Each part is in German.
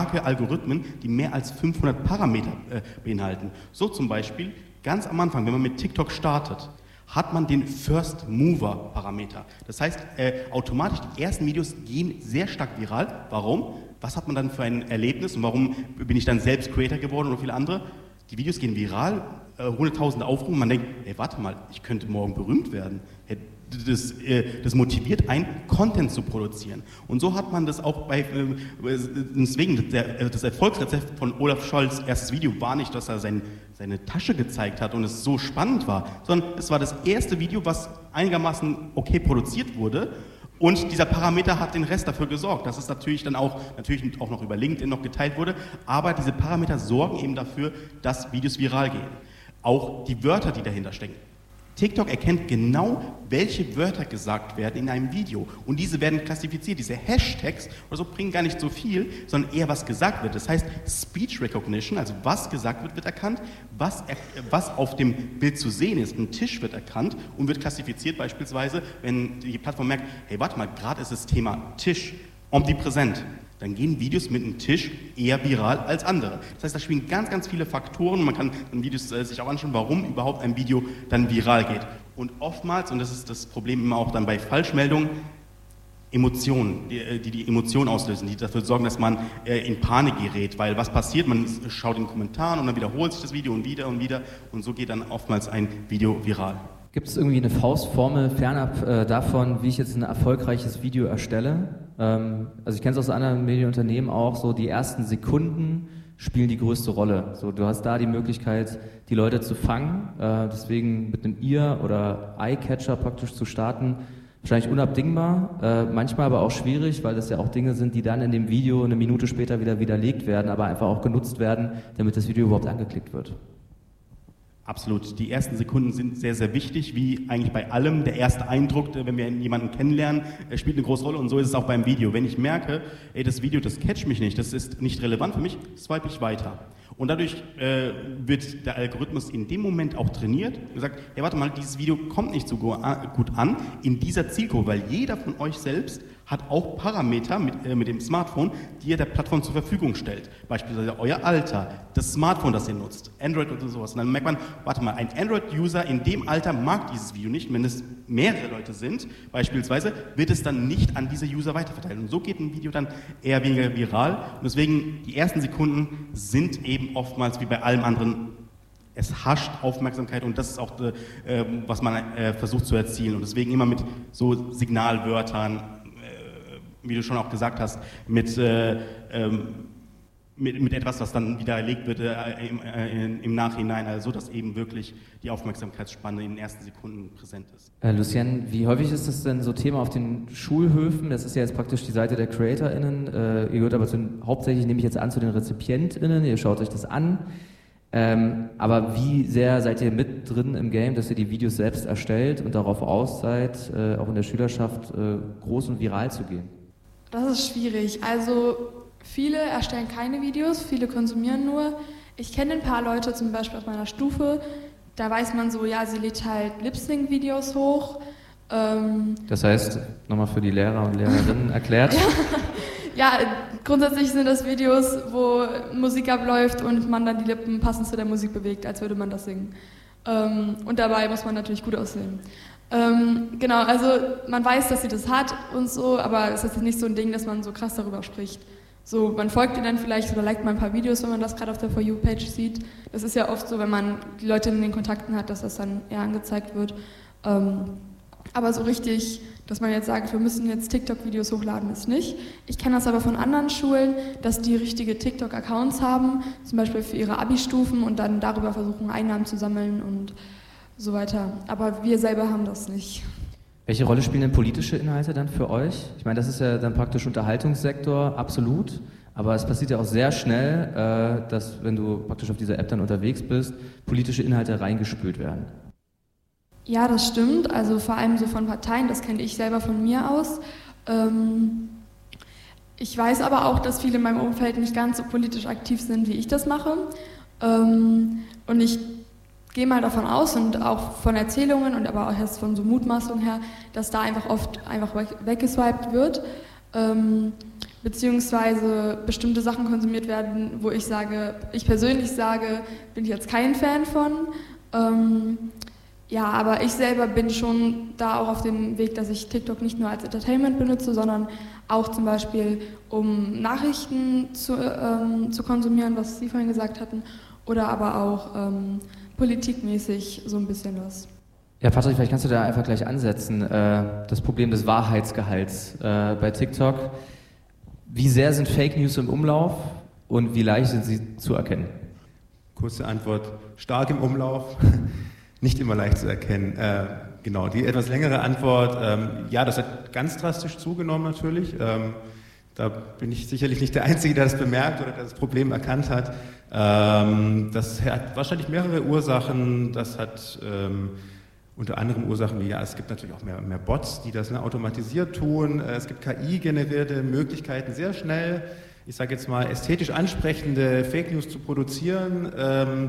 Algorithmen, die mehr als 500 Parameter beinhalten. So zum Beispiel, ganz am Anfang, wenn man mit TikTok startet, hat man den First Mover Parameter. Das heißt, automatisch die ersten Videos gehen sehr stark viral. Warum? Was hat man dann für ein Erlebnis und warum bin ich dann selbst Creator geworden und viele andere? Die Videos gehen viral, 100.000 Aufrufe, man denkt, ey, warte mal, ich könnte morgen berühmt werden. Das motiviert einen, Content zu produzieren. Und so hat man das auch deswegen, das Erfolgsrezept von Olaf Scholz' erstes Video war nicht, dass er seine Tasche gezeigt hat und es so spannend war, sondern es war das erste Video, was einigermaßen okay produziert wurde. Und dieser Parameter hat den Rest dafür gesorgt, dass es natürlich auch noch über LinkedIn noch geteilt wurde, aber diese Parameter sorgen eben dafür, dass Videos viral gehen. Auch die Wörter, die dahinter stecken. TikTok erkennt genau, welche Wörter gesagt werden in einem Video. Und diese werden klassifiziert. Diese Hashtags oder so bringen gar nicht so viel, sondern eher, was gesagt wird. Das heißt, Speech Recognition, also was gesagt wird, wird erkannt. Was auf dem Bild zu sehen ist, ein Tisch wird erkannt und wird klassifiziert beispielsweise, wenn die Plattform merkt, hey, warte mal, gerade ist das Thema Tisch omnipräsent. Dann gehen Videos mit einem Tisch eher viral als andere. Das heißt, da spielen ganz, ganz viele Faktoren. Man kann in Videos sich auch anschauen, warum überhaupt ein Video dann viral geht. Und oftmals, und das ist das Problem immer auch dann bei Falschmeldungen, Emotionen, die Emotionen auslösen, die dafür sorgen, dass man in Panik gerät. Weil was passiert? Man schaut in den Kommentaren und dann wiederholt sich das Video und wieder und wieder. Und so geht dann oftmals ein Video viral. Gibt es irgendwie eine Faustformel fernab davon, wie ich jetzt ein erfolgreiches Video erstelle? Also ich kenne es aus anderen Medienunternehmen auch, so die ersten Sekunden spielen die größte Rolle. So, du hast da die Möglichkeit, die Leute zu fangen, deswegen mit einem Ear oder Eye-Catcher praktisch zu starten, wahrscheinlich unabdingbar, manchmal aber auch schwierig, weil das ja auch Dinge sind, die dann in dem Video eine Minute später wieder widerlegt werden, aber einfach auch genutzt werden, damit das Video überhaupt angeklickt wird. Absolut. Die ersten Sekunden sind sehr, sehr wichtig, wie eigentlich bei allem. Der erste Eindruck, wenn wir jemanden kennenlernen, spielt eine große Rolle und so ist es auch beim Video. Wenn ich merke, ey, das Video, das catcht mich nicht, das ist nicht relevant für mich, swipe ich weiter. Und dadurch wird der Algorithmus in dem Moment auch trainiert und sagt, hey, warte mal, dieses Video kommt nicht so gut an in dieser Zielgruppe, weil jeder von euch selbst hat auch Parameter mit dem Smartphone, die ihr der Plattform zur Verfügung stellt. Beispielsweise euer Alter, das Smartphone, das ihr nutzt, Android oder sowas. Und dann merkt man, warte mal, ein Android-User in dem Alter mag dieses Video nicht. Wenn es mehrere Leute sind, beispielsweise, wird es dann nicht an diese User weiterverteilt. Und so geht ein Video dann eher weniger viral. Und deswegen, die ersten Sekunden sind eben oftmals wie bei allem anderen, es hascht Aufmerksamkeit und das ist auch, was man versucht zu erzielen. Und deswegen immer mit so Signalwörtern, wie du schon auch gesagt hast, mit etwas, was dann widerlegt wird im Nachhinein, also dass eben wirklich die Aufmerksamkeitsspanne in den ersten Sekunden präsent ist. Lucien, wie häufig ist das denn so Thema auf den Schulhöfen? Das ist ja jetzt praktisch die Seite der CreatorInnen. Ihr gehört aber hauptsächlich, nehme ich jetzt an, zu den RezipientInnen. Ihr schaut euch das an. Aber wie sehr seid ihr mit drin im Game, dass ihr die Videos selbst erstellt und darauf aus seid, auch in der Schülerschaft groß und viral zu gehen? Das ist schwierig. Also viele erstellen keine Videos, viele konsumieren nur. Ich kenne ein paar Leute, zum Beispiel auf meiner Stufe, da weiß man so, ja, sie lädt halt Lip-Sync-Videos hoch. Das heißt, nochmal für die Lehrer und Lehrerinnen erklärt? Ja, grundsätzlich sind das Videos, wo Musik abläuft und man dann die Lippen passend zu der Musik bewegt, als würde man das singen. Und dabei muss man natürlich gut aussehen. Genau, also man weiß, dass sie das hat und so, aber es ist jetzt nicht so ein Ding, dass man so krass darüber spricht. So, man folgt ihr dann vielleicht oder liked mal ein paar Videos, wenn man das gerade auf der For You-Page sieht. Das ist ja oft so, wenn man die Leute in den Kontakten hat, dass das dann eher angezeigt wird. Aber so richtig, dass man jetzt sagt, wir müssen jetzt TikTok-Videos hochladen, ist nicht. Ich kenne das aber von anderen Schulen, dass die richtige TikTok-Accounts haben, zum Beispiel für ihre Abi-Stufen und dann darüber versuchen, Einnahmen zu sammeln und so weiter. Aber wir selber haben das nicht. Welche Rolle spielen denn politische Inhalte dann für euch? Ich meine, das ist ja dann praktisch Unterhaltungssektor, absolut. Aber es passiert ja auch sehr schnell, dass, wenn du praktisch auf dieser App dann unterwegs bist, politische Inhalte reingespült werden. Ja, das stimmt. Also vor allem so von Parteien, das kenne ich selber von mir aus. Ich weiß aber auch, dass viele in meinem Umfeld nicht ganz so politisch aktiv sind, wie ich das mache. Und ich gehe mal davon aus und auch von Erzählungen und aber auch erst von so Mutmaßungen her, dass da einfach oft einfach weggeswiped wird. beziehungsweise bestimmte Sachen konsumiert werden, wo ich persönlich sage, bin ich jetzt kein Fan von. Ja, aber ich selber bin schon da auch auf dem Weg, dass ich TikTok nicht nur als Entertainment benutze, sondern auch zum Beispiel, um Nachrichten zu konsumieren, was Sie vorhin gesagt hatten, oder aber auch politikmäßig so ein bisschen was. Ja, Patrick, vielleicht kannst du da einfach gleich ansetzen, das Problem des Wahrheitsgehalts bei TikTok. Wie sehr sind Fake News im Umlauf und wie leicht sind sie zu erkennen? Kurze Antwort, stark im Umlauf, nicht immer leicht zu erkennen. Genau, die etwas längere Antwort, ja, das hat ganz drastisch zugenommen natürlich. Da bin ich sicherlich nicht der Einzige, der das bemerkt oder der das Problem erkannt hat. Das hat wahrscheinlich mehrere Ursachen. Das hat unter anderem Ursachen wie, ja, es gibt natürlich auch mehr Bots, die das automatisiert tun. Es gibt KI-generierte Möglichkeiten, sehr schnell, ich sage jetzt mal, ästhetisch ansprechende Fake News zu produzieren.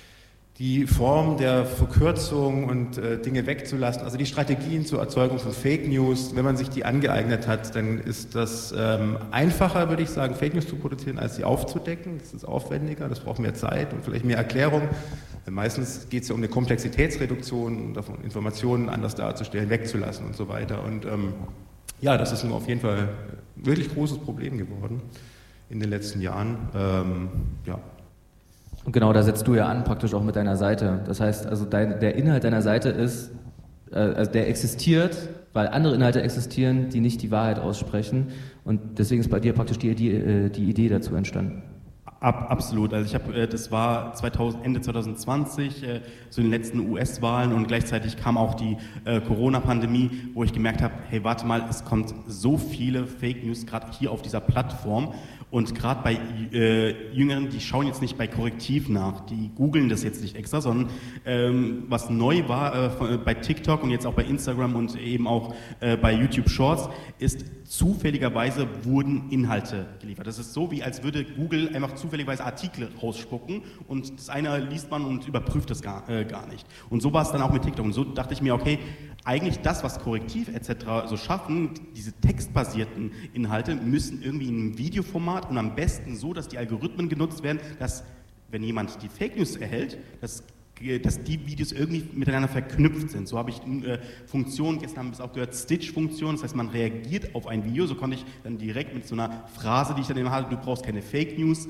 Die Form der Verkürzung und Dinge wegzulassen, also die Strategien zur Erzeugung von Fake News, wenn man sich die angeeignet hat, dann ist das einfacher, würde ich sagen, Fake News zu produzieren, als sie aufzudecken. Das ist aufwendiger, das braucht mehr Zeit und vielleicht mehr Erklärung. Meistens geht es ja um eine Komplexitätsreduktion, davon Informationen anders darzustellen, wegzulassen und so weiter. Und ja, das ist auf jeden Fall ein wirklich großes Problem geworden in den letzten Jahren. Ja. Und genau, da setzt du ja an, praktisch auch mit deiner Seite. Das heißt, also der Inhalt deiner Seite ist, also der existiert, weil andere Inhalte existieren, die nicht die Wahrheit aussprechen. Und deswegen ist bei dir praktisch die Idee dazu entstanden. Absolut. Also das war Ende 2020, so in den letzten US-Wahlen und gleichzeitig kam auch die Corona-Pandemie, wo ich gemerkt habe, hey, warte mal, es kommt so viele Fake News gerade hier auf dieser Plattform. Und gerade bei Jüngeren, die schauen jetzt nicht bei Korrektiv nach, die googeln das jetzt nicht extra, sondern was neu war bei TikTok und jetzt auch bei Instagram und eben auch bei YouTube Shorts, ist zufälligerweise wurden Inhalte geliefert. Das ist so, wie als würde Google einfach zufälligerweise Artikel rausspucken und das eine liest man und überprüft das gar nicht. Und so war es dann auch mit TikTok. Und so dachte ich mir, okay, eigentlich das, was Korrektiv etc. so schaffen, diese textbasierten Inhalte müssen irgendwie in einem Videoformat und am besten so, dass die Algorithmen genutzt werden, dass, wenn jemand die Fake News erhält, dass die Videos irgendwie miteinander verknüpft sind. So habe ich Funktionen, gestern haben wir es auch gehört, Stitch-Funktion, das heißt, man reagiert auf ein Video, so konnte ich dann direkt mit so einer Phrase, die ich dann immer hatte, du brauchst keine Fake News,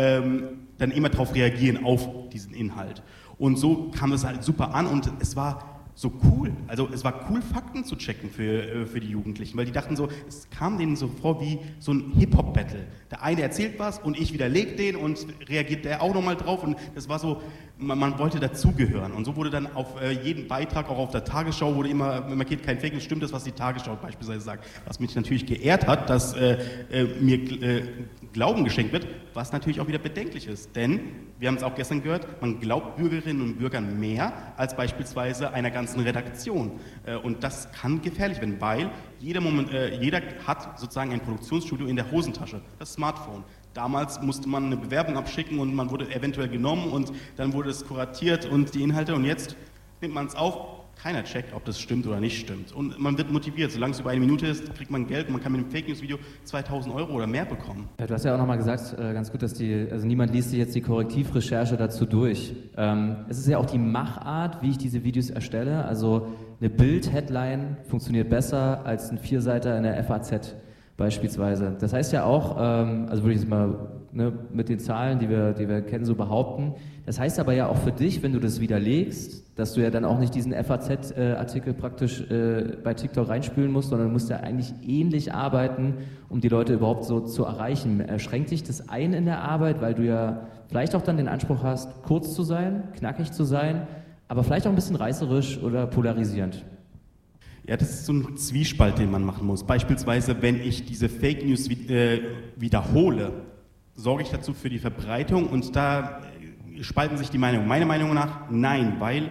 dann immer darauf reagieren, auf diesen Inhalt. Und so kam es halt super an und es war so cool. Also es war cool, Fakten zu checken für die Jugendlichen, weil die dachten so, es kam denen so vor wie so ein Hip-Hop-Battle. Der eine erzählt was und ich widerlege den und reagiert der auch nochmal drauf und das war so, man wollte dazugehören und so wurde dann auf jeden Beitrag, auch auf der Tagesschau, wurde immer markiert, kein Fake News, stimmt das, was die Tagesschau beispielsweise sagt. Was mich natürlich geehrt hat, dass mir Glauben geschenkt wird, was natürlich auch wieder bedenklich ist, denn wir haben es auch gestern gehört, man glaubt Bürgerinnen und Bürgern mehr als beispielsweise einer ganzen Redaktion. Und das kann gefährlich werden, weil jeder hat sozusagen ein Produktionsstudio in der Hosentasche, das Smartphone. Damals musste man eine Bewerbung abschicken und man wurde eventuell genommen und dann wurde es kuratiert und die Inhalte und jetzt nimmt man es auf. Keiner checkt, ob das stimmt oder nicht stimmt. Und man wird motiviert. Solange es über 1 Minute ist, kriegt man Geld und man kann mit dem Fake-News-Video 2.000 € oder mehr bekommen. Ja, du hast ja auch nochmal gesagt, ganz gut, dass also niemand liest sich jetzt die Korrektivrecherche dazu durch. Es ist ja auch die Machart, wie ich diese Videos erstelle. Also eine Bild-Headline funktioniert besser als ein Vierseiter in der FAZ beispielsweise. Das heißt ja auch, also würde ich jetzt mal mit den Zahlen, die wir kennen, so behaupten, das heißt aber ja auch für dich, wenn du das widerlegst, dass du ja dann auch nicht diesen FAZ-Artikel praktisch bei TikTok reinspülen musst, sondern du musst ja eigentlich ähnlich arbeiten, um die Leute überhaupt so zu erreichen. Schränkt dich das ein in der Arbeit, weil du ja vielleicht auch dann den Anspruch hast, kurz zu sein, knackig zu sein, aber vielleicht auch ein bisschen reißerisch oder polarisierend? Ja, das ist so ein Zwiespalt, den man machen muss. Beispielsweise, wenn ich diese Fake News wiederhole, sorge ich dazu für die Verbreitung und da spalten sich die Meinungen. Meiner Meinung nach nein, weil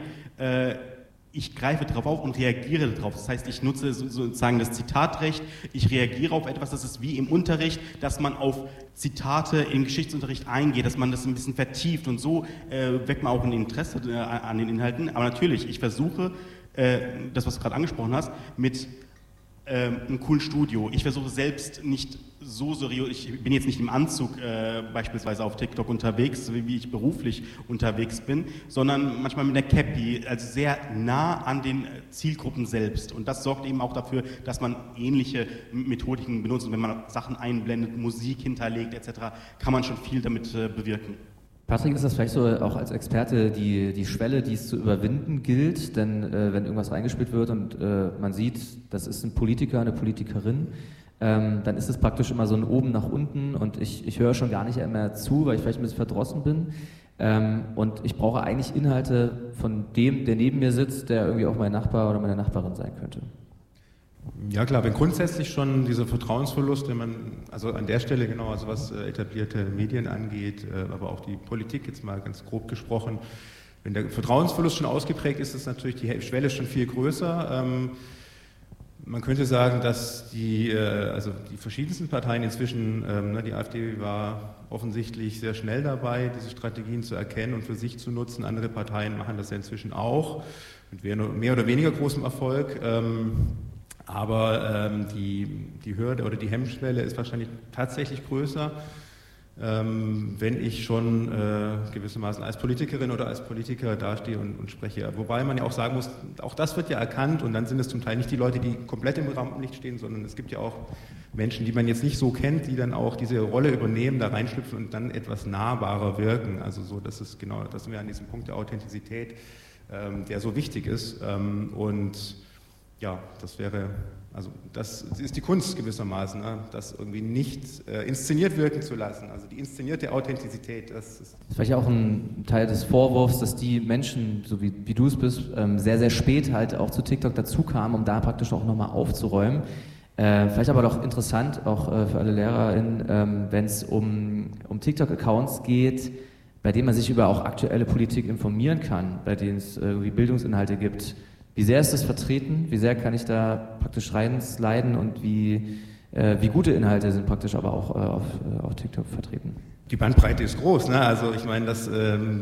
ich greife darauf auf und reagiere darauf. Das heißt, ich nutze sozusagen das Zitatrecht, ich reagiere auf etwas, das ist wie im Unterricht, dass man auf Zitate im Geschichtsunterricht eingeht, dass man das ein bisschen vertieft und so weckt man auch ein Interesse an den Inhalten. Aber natürlich, ich versuche, das, was du gerade angesprochen hast, mit ein cooles Studio. Ich versuche selbst nicht so seriös, ich bin jetzt nicht im Anzug beispielsweise auf TikTok unterwegs, wie ich beruflich unterwegs bin, sondern manchmal mit einer Cappy, also sehr nah an den Zielgruppen selbst. Und das sorgt eben auch dafür, dass man ähnliche Methodiken benutzt. Und wenn man Sachen einblendet, Musik hinterlegt etc., kann man schon viel damit bewirken. Patrick, ist das vielleicht so auch als Experte die Schwelle, die es zu überwinden gilt? Denn wenn irgendwas reingespielt wird und man sieht, das ist ein Politiker, eine Politikerin, dann ist es praktisch immer so ein oben nach unten und ich höre schon gar nicht mehr zu, weil ich vielleicht ein bisschen verdrossen bin. Und ich brauche eigentlich Inhalte von dem, der neben mir sitzt, der irgendwie auch mein Nachbar oder meine Nachbarin sein könnte. Ja klar, wenn grundsätzlich schon dieser Vertrauensverlust, wenn man, also an der Stelle genau, also was etablierte Medien angeht, aber auch die Politik jetzt mal ganz grob gesprochen, wenn der Vertrauensverlust schon ausgeprägt ist, ist natürlich die Schwelle schon viel größer. Man könnte sagen, dass die verschiedensten Parteien inzwischen, die AfD war offensichtlich sehr schnell dabei, diese Strategien zu erkennen und für sich zu nutzen. Andere Parteien machen das ja inzwischen auch, mit mehr oder weniger großem Erfolg. Aber die Hürde oder die Hemmschwelle ist wahrscheinlich tatsächlich größer, wenn ich schon gewissermaßen als Politikerin oder als Politiker dastehe und spreche. Wobei man ja auch sagen muss, auch das wird ja erkannt und dann sind es zum Teil nicht die Leute, die komplett im Rampenlicht stehen, sondern es gibt ja auch Menschen, die man jetzt nicht so kennt, die dann auch diese Rolle übernehmen, da reinschlüpfen und dann etwas nahbarer wirken. Also so, das ist genau, das sind wir an diesem Punkt der Authentizität, der so wichtig ist. Und ja, das ist die Kunst gewissermaßen, ne? Das irgendwie nicht inszeniert wirken zu lassen. Also die inszenierte Authentizität, das ist vielleicht auch ein Teil des Vorwurfs, dass die Menschen, so wie du es bist, sehr, sehr spät halt auch zu TikTok dazu kamen, um da praktisch auch nochmal aufzuräumen. Vielleicht aber doch interessant, auch für alle LehrerInnen, wenn es um TikTok-Accounts geht, bei denen man sich über auch aktuelle Politik informieren kann, bei denen es irgendwie Bildungsinhalte gibt. Wie sehr ist das vertreten? Wie sehr kann ich da praktisch reinsliden und wie gute Inhalte sind praktisch aber auch auf TikTok vertreten? Die Bandbreite ist groß, ne? Also ich meine, dass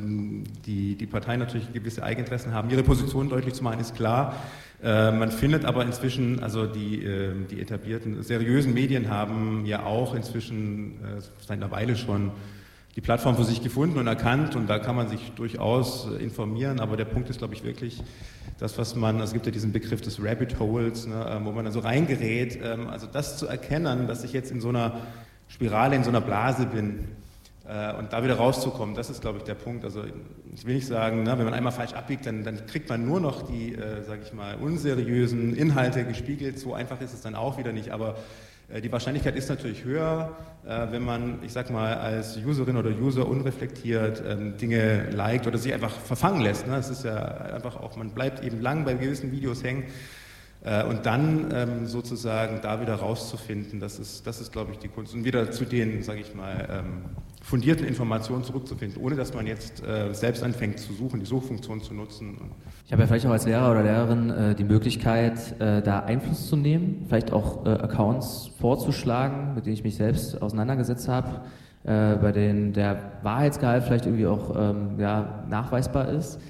die Parteien natürlich gewisse Eigeninteressen haben. Ihre Position deutlich zu machen, ist klar. Man findet aber inzwischen, also die etablierten, seriösen Medien haben ja auch inzwischen seit einer Weile schon die Plattform für sich gefunden und erkannt und da kann man sich durchaus informieren, aber der Punkt ist, glaube ich, wirklich das, was man, es gibt ja diesen Begriff des Rabbit Holes, ne, wo man dann so reingerät, also das zu erkennen, dass ich jetzt in so einer Spirale, in so einer Blase bin und da wieder rauszukommen, das ist, glaube ich, der Punkt. Also ich will nicht sagen, ne, wenn man einmal falsch abbiegt, dann kriegt man nur noch die, sage ich mal, unseriösen Inhalte gespiegelt, so einfach ist es dann auch wieder nicht, aber die Wahrscheinlichkeit ist natürlich höher, wenn man, ich sag mal, als Userin oder User unreflektiert Dinge liked oder sich einfach verfangen lässt. Ne? Es ist ja einfach auch, man bleibt eben lang bei gewissen Videos hängen und dann sozusagen da wieder rauszufinden, das ist, glaube ich, die Kunst. Und wieder zu den, sage ich mal, fundierten Informationen zurückzufinden, ohne dass man jetzt selbst anfängt zu suchen, die Suchfunktion zu nutzen. Ich habe ja vielleicht auch als Lehrer oder Lehrerin die Möglichkeit, da Einfluss zu nehmen, vielleicht auch Accounts vorzuschlagen, mit denen ich mich selbst auseinandergesetzt habe, bei denen der Wahrheitsgehalt vielleicht irgendwie auch nachweisbar ist.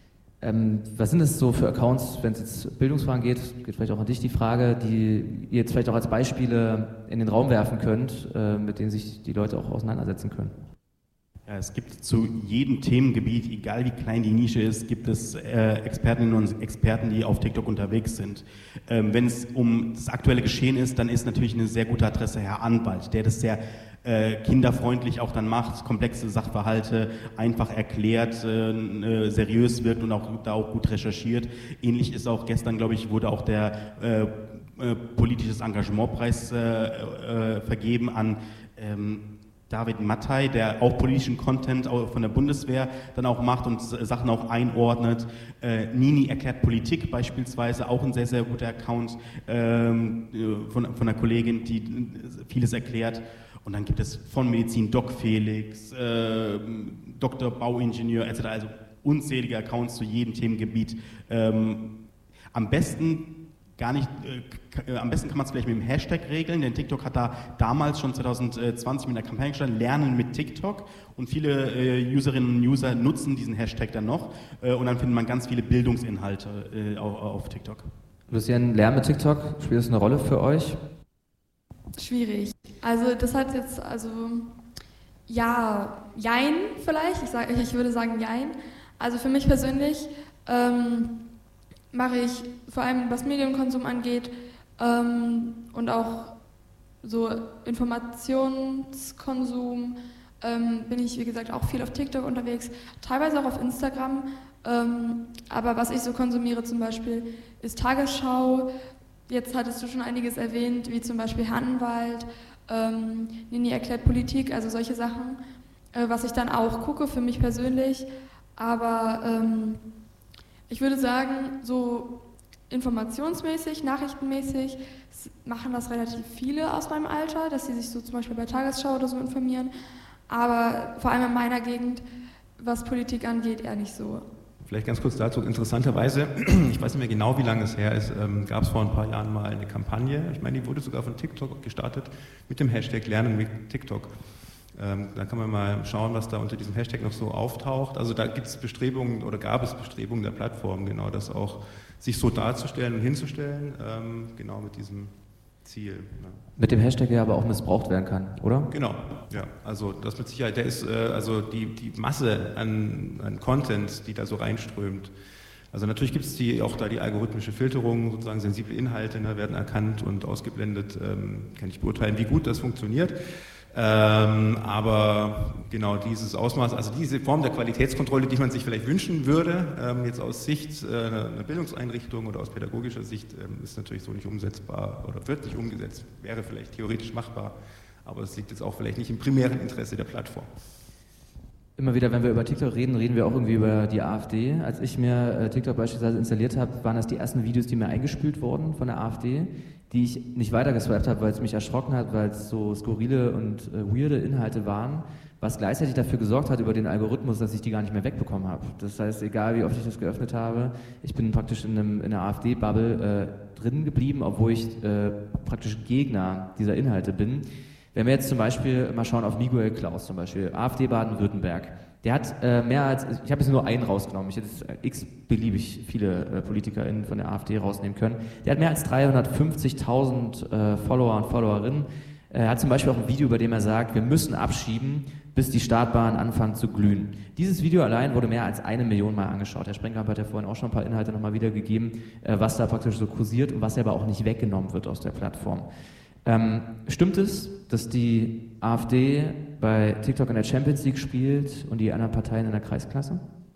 Was sind es so für Accounts, wenn es jetzt Bildungsfragen geht vielleicht auch an dich die Frage, die ihr jetzt vielleicht auch als Beispiele in den Raum werfen könnt, mit denen sich die Leute auch auseinandersetzen können? Ja, es gibt zu jedem Themengebiet, egal wie klein die Nische ist, gibt es Expertinnen und Experten, die auf TikTok unterwegs sind. Wenn es um das aktuelle Geschehen ist, dann ist natürlich eine sehr gute Adresse Herr Anwalt, der das sehr kinderfreundlich auch dann macht, komplexe Sachverhalte einfach erklärt, seriös wirkt und auch da auch gut recherchiert. Ähnlich ist auch gestern, glaube ich, wurde auch der politisches Engagementpreis vergeben an David Mattei, der auch politischen Content von der Bundeswehr dann auch macht und Sachen auch einordnet. Nini erklärt Politik beispielsweise, auch ein sehr, sehr guter Account von einer Kollegin, die vieles erklärt. Und dann gibt es von Medizin Doc Felix, Dr. Bauingenieur etc., also unzählige Accounts zu jedem Themengebiet. Am besten kann man es vielleicht mit dem Hashtag regeln, denn TikTok hat da damals schon 2020 mit einer Kampagne gestartet, Lernen mit TikTok, und viele Userinnen und User nutzen diesen Hashtag dann noch und dann findet man ganz viele Bildungsinhalte auf TikTok. Lucian, Lärm mit TikTok, spielt das eine Rolle für euch? Schwierig. Also das hat jetzt, ja, jein vielleicht. Ich würde sagen jein. Also für mich persönlich mache ich vor allem, was Medienkonsum angeht und auch so Informationskonsum, bin ich, wie gesagt, auch viel auf TikTok unterwegs, teilweise auch auf Instagram. Aber was ich so konsumiere zum Beispiel ist Tagesschau. Jetzt hattest du schon einiges erwähnt, wie zum Beispiel Herrenwald, Nini erklärt Politik, also solche Sachen, was ich dann auch gucke für mich persönlich. Aber ich würde sagen, so informationsmäßig, nachrichtenmäßig machen das relativ viele aus meinem Alter, dass sie sich so zum Beispiel bei Tagesschau oder so informieren. Aber vor allem in meiner Gegend, was Politik angeht, eher nicht so. Vielleicht ganz kurz dazu, interessanterweise, ich weiß nicht mehr genau, wie lange es her ist, gab es vor ein paar Jahren mal eine Kampagne, ich meine, die wurde sogar von TikTok gestartet, mit dem Hashtag Lernen mit TikTok. Da kann man mal schauen, was da unter diesem Hashtag noch so auftaucht. Also da gibt es Bestrebungen oder gab es Bestrebungen der Plattform, genau das auch sich so darzustellen und hinzustellen, genau mit diesem Ziel. Ja. Mit dem Hashtag ja aber auch missbraucht werden kann, oder? Genau, ja. Also das mit Sicherheit, der ist also die Masse an Content, die da so reinströmt. Also natürlich gibt es auch da die algorithmische Filterung, sozusagen sensible Inhalte werden erkannt und ausgeblendet. Kann ich beurteilen, wie gut das funktioniert. Aber genau dieses Ausmaß, also diese Form der Qualitätskontrolle, die man sich vielleicht wünschen würde, jetzt aus Sicht einer Bildungseinrichtung oder aus pädagogischer Sicht, ist natürlich so nicht umsetzbar oder wird nicht umgesetzt, wäre vielleicht theoretisch machbar, aber es liegt jetzt auch vielleicht nicht im primären Interesse der Plattform. Immer wieder, wenn wir über TikTok reden, reden wir auch irgendwie über die AfD. Als ich mir TikTok beispielsweise installiert habe, waren das die ersten Videos, die mir eingespült wurden von der AfD, die ich nicht weitergeswiped habe, weil es mich erschrocken hat, weil es so skurrile und weirde Inhalte waren, was gleichzeitig dafür gesorgt hat über den Algorithmus, dass ich die gar nicht mehr wegbekommen habe. Das heißt, egal wie oft ich das geöffnet habe, ich bin praktisch in einer AfD-Bubble drin geblieben, obwohl ich praktisch Gegner dieser Inhalte bin. Wenn wir jetzt zum Beispiel mal schauen auf Miguel Klaus zum Beispiel, AfD Baden-Württemberg, der hat mehr als, ich habe jetzt nur einen rausgenommen, ich hätte x-beliebig viele PolitikerInnen von der AfD rausnehmen können, der hat mehr als 350.000 Follower und Followerinnen. Er hat zum Beispiel auch ein Video, bei dem er sagt, wir müssen abschieben, bis die Startbahnen anfangen zu glühen. Dieses Video allein wurde mehr als 1 Million Mal angeschaut. Herr Sprengkamp hat ja vorhin auch schon ein paar Inhalte nochmal wiedergegeben, was da praktisch so kursiert und was aber auch nicht weggenommen wird aus der Plattform. Stimmt es, dass die AfD bei TikTok in der Champions League spielt und die anderen Parteien in der Kreisklasse?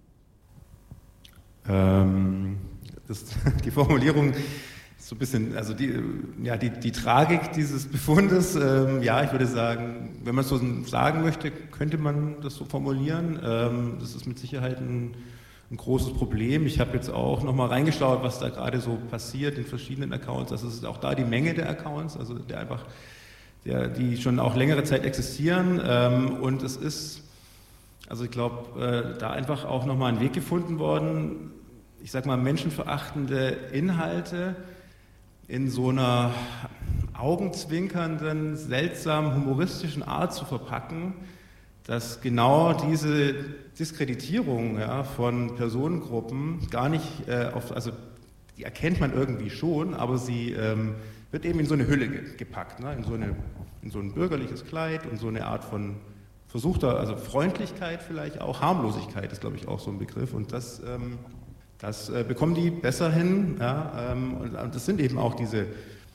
Die Formulierung ist so ein bisschen, also die Tragik dieses Befundes, ja, ich würde sagen, wenn man es so sagen möchte, könnte man das so formulieren. Das ist mit Sicherheit ein großes Problem. Ich habe jetzt auch nochmal reingeschaut, was da gerade so passiert in verschiedenen Accounts. Also es ist auch da die Menge der Accounts, also die schon auch längere Zeit existieren. Und es ist, also ich glaube, da einfach auch nochmal ein Weg gefunden worden, ich sag mal, menschenverachtende Inhalte in so einer augenzwinkernden, seltsam humoristischen Art zu verpacken, dass genau diese Diskreditierung von Personengruppen gar nicht, also die erkennt man irgendwie schon, aber sie wird eben in so eine Hülle gepackt, in so ein bürgerliches Kleid und so eine Art von versuchter, also Freundlichkeit vielleicht auch, Harmlosigkeit ist, glaube ich, auch so ein Begriff und das bekommen die besser hin, und das sind eben auch diese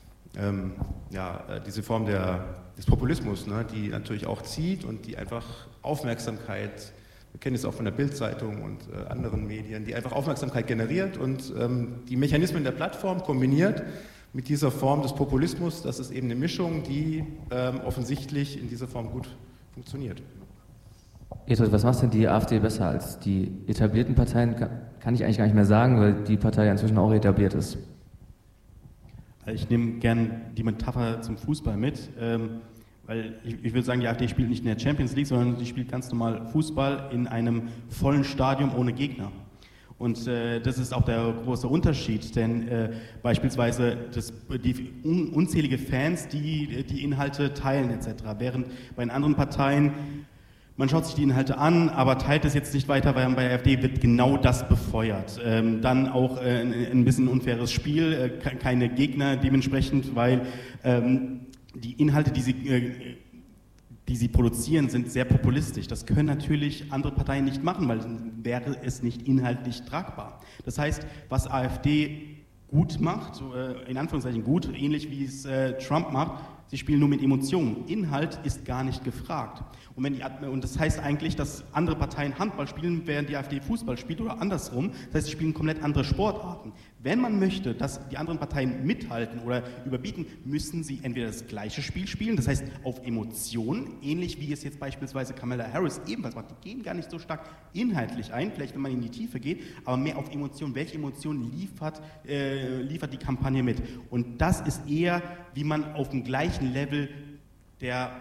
Form des Populismus, die natürlich auch zieht und die einfach Aufmerksamkeit, wir kennen es auch von der Bild-Zeitung und anderen Medien, die einfach Aufmerksamkeit generiert und die Mechanismen der Plattform kombiniert mit dieser Form des Populismus, das ist eben eine Mischung, die offensichtlich in dieser Form gut funktioniert. Edward, was macht denn die AfD besser als die etablierten Parteien? Kann ich eigentlich gar nicht mehr sagen, weil die Partei inzwischen auch etabliert ist. Ich nehme gern die Metapher zum Fußball mit, weil ich würde sagen, die AfD spielt nicht in der Champions League, sondern sie spielt ganz normal Fußball in einem vollen Stadion ohne Gegner. Und das ist auch der große Unterschied, denn beispielsweise die unzählige Fans, die Inhalte teilen etc., während bei den anderen Parteien man schaut sich die Inhalte an, aber teilt es jetzt nicht weiter, weil bei der AfD wird genau das befeuert. Dann auch ein bisschen unfaires Spiel, keine Gegner dementsprechend, weil die Inhalte, die sie produzieren, sind sehr populistisch. Das können natürlich andere Parteien nicht machen, weil dann wäre es nicht inhaltlich tragbar. Das heißt, was AfD gut macht, so, in Anführungszeichen gut, ähnlich wie es Trump macht, sie spielen nur mit Emotionen. Inhalt ist gar nicht gefragt. Und das heißt eigentlich, dass andere Parteien Handball spielen, während die AfD Fußball spielt oder andersrum. Das heißt, sie spielen komplett andere Sportarten. Wenn man möchte, dass die anderen Parteien mithalten oder überbieten, müssen sie entweder das gleiche Spiel spielen, das heißt auf Emotionen, ähnlich wie es jetzt beispielsweise Kamala Harris ebenfalls macht. Die gehen gar nicht so stark inhaltlich ein, vielleicht wenn man in die Tiefe geht, aber mehr auf Emotionen. Welche Emotionen liefert die Kampagne mit? Und das ist eher, wie man auf dem gleichen Level der